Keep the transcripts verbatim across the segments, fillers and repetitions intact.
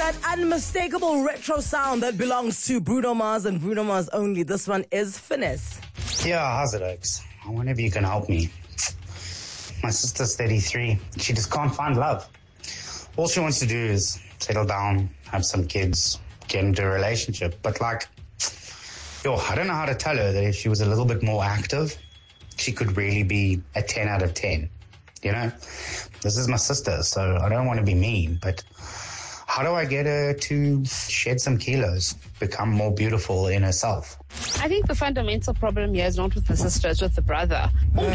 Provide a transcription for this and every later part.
that unmistakable retro sound that belongs to Bruno Mars and Bruno Mars only. This one is Finesse. Yeah, how's it, Oaks? I wonder if you can help me. My sister's thirty-three. She just can't find love. All she wants to do is settle down, have some kids, get into a relationship. But like, yo, I don't know how to tell her that if she was a little bit more active, she could really be a ten out of ten. You know, this is my sister, so I don't want to be mean, but how do I get her to shed some kilos, become more beautiful in herself? I think the fundamental problem here is not with the sister, it's with the brother.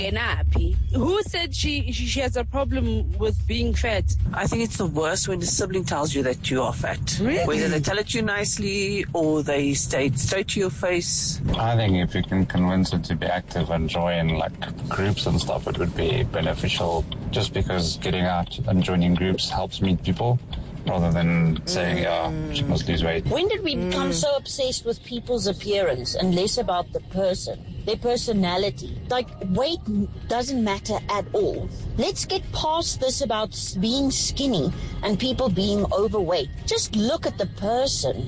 Mm. Who said she, she she has a problem with being fat? I think it's the worst when a sibling tells you that you are fat. Really? Whether they tell it to you nicely or they say straight to your face. I think if you can convince her to be active and join like groups and stuff, it would be beneficial, just because getting out and joining groups helps meet people, rather than saying, yeah, she must lose weight. When did we become mm. so obsessed with people's appearance and less about the person, their personality? Like, weight doesn't matter at all. Let's get past this about being skinny and people being overweight. Just look at the person.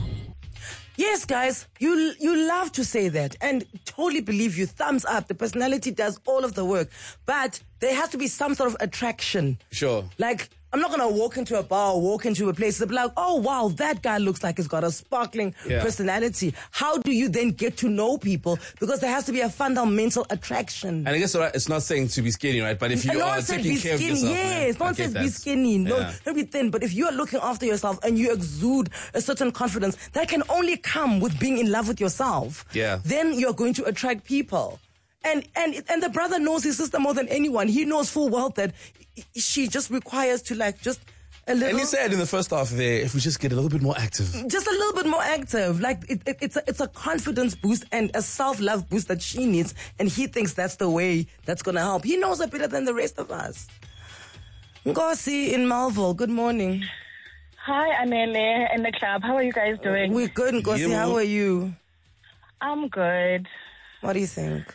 Yes, guys, you you love to say that and totally believe you. Thumbs up. The personality does all of the work. But there has to be some sort of attraction. Sure. Like, I'm not going to walk into a bar or walk into a place and be like, oh, wow, that guy looks like he's got a sparkling yeah. personality. How do you then get to know people? Because there has to be a fundamental attraction. And I guess it's not saying to be skinny, right? But if you no are taking care skinny, of yourself. Yes, no one says be skinny. No, yeah. don't be thin. But if you are looking after yourself and you exude a certain confidence, that can only come with being in love with yourself. Yeah. Then you're going to attract people. And, and, and the brother knows his sister more than anyone. He knows full well that she just requires to like just... A little, and he said in the first half there, if we just get a little bit more active. Just a little bit more active. Like, it, it, it's, a, it's a confidence boost and a self-love boost that she needs. And he thinks that's the way that's going to help. He knows her better than the rest of us. Ngosi in Melville, good morning. Hi, Anele in the club. How are you guys doing? We're good, Ngosi. You? How are you? I'm good. What do you think?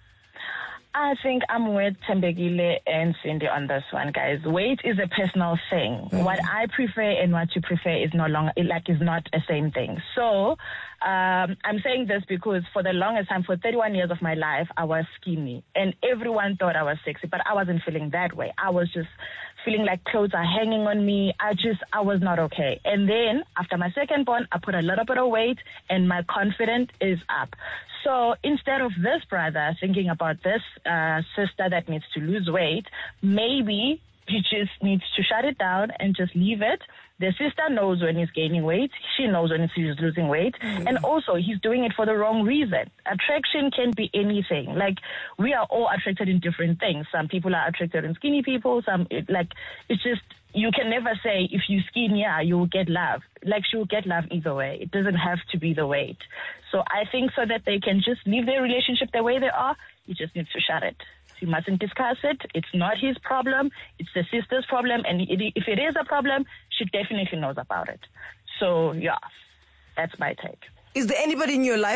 I think I'm with Tembegile and Cindy on this one, guys. Weight is a personal thing. Mm. What I prefer and what you prefer is no longer, like, is not the same thing. So, um, I'm saying this because for the longest time, for thirty-one years of my life, I was skinny. And everyone thought I was sexy, but I wasn't feeling that way. I was just feeling like clothes are hanging on me. I just, I was not okay. And then after my second born, I put a little bit of weight and my confidence is up. So instead of this brother thinking about this uh, sister that needs to lose weight, maybe he just needs to shut it down and just leave it. The sister knows when he's gaining weight. She knows when he's losing weight. Mm. And also, he's doing it for the wrong reason. Attraction can be anything. Like, we are all attracted in different things. Some people are attracted in skinny people. Some, it, like, it's just, you can never say if you skinnier, you will get love. Like, she will get love either way. It doesn't have to be the weight. So I think so that they can just leave their relationship the way they are, he just needs to shut it. You mustn't discuss it. It's not his problem. It's the sister's problem. And it, if it is a problem, she definitely knows about it. So, yeah, that's my take. Is there anybody in your life